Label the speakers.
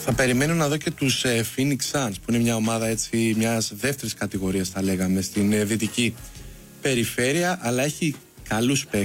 Speaker 1: Θα περιμένω να δω και τους Phoenix Suns, που είναι μια ομάδα έτσι μιας δεύτερης κατηγορίας, θα λέγαμε, στην δυτική περιφέρεια, αλλά έχει καλούς παίκτες.